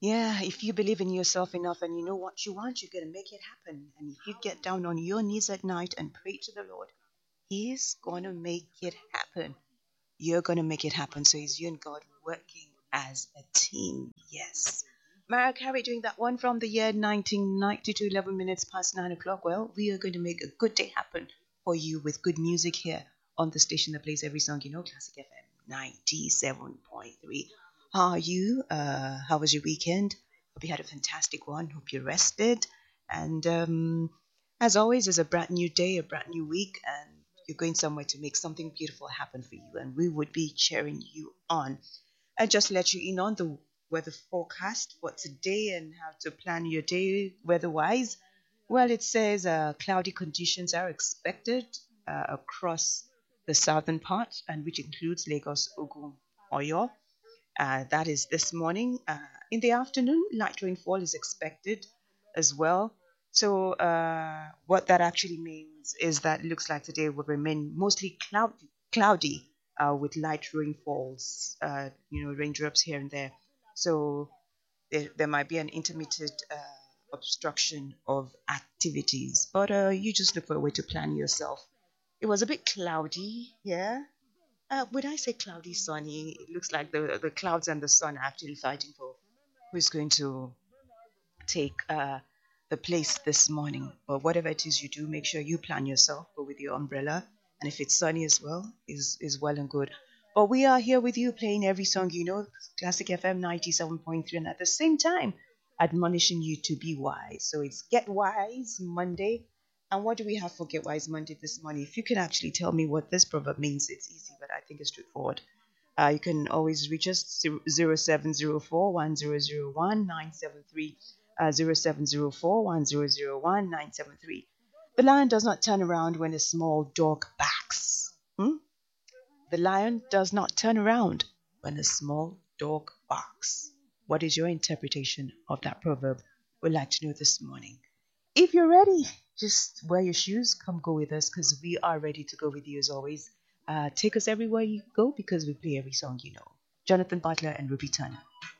Yeah, if you believe in yourself enough and you know what you want, you're going to make it happen. And if you get down on your knees at night and pray to the Lord, He's going to make it happen. You're going to make it happen. So it's you and God working as a team. Yes. Mariah Carey doing that one from the year 1992, 11 minutes past 9 o'clock. Well, we are going to make a good day happen for you with good music here on the station that plays every song you know, Classic FM 97.3. How are you? How was your weekend? Hope you had a fantastic one. Hope you rested. And as always, it's a brand new day, a brand new week, and you're going somewhere to make something beautiful happen for you. And we would be cheering you on. And just let you in on the weather forecast for today and how to plan your day weather-wise. Well, it says cloudy conditions are expected across the southern part, and which includes Lagos, Ogun, Oyo. That is this morning. In the afternoon, light rainfall is expected as well. So, what that actually means is that it looks like today will remain mostly cloudy with light rainfalls, raindrops here and there. So, there might be an intermittent obstruction of activities, but you just look for a way to plan yourself. It was a bit cloudy, yeah, when I say cloudy, sunny, it looks like the clouds and the sun are actually fighting for who's going to take the place this morning. But whatever it is you do, make sure you plan yourself, go with your umbrella. And if it's sunny as well, is well and good. But we are here with you playing every song you know, Classic FM 97.3, and at the same time, admonishing you to be wise. So it's Get Wise Monday. And what do we have for Get Wise Monday this morning? If you can actually tell me what this proverb means, it's easy, but I think it's straightforward. You can always reach us 0704 0704 The lion does not turn around when a small dog backs. Hmm? The lion does not turn around when a small dog barks. What is your interpretation of that proverb? We'd like to know this morning. If you're ready, just wear your shoes, come go with us because we are ready to go with you as always. Take us everywhere you go because we play every song you know. Jonathan Butler and Ruby Turner.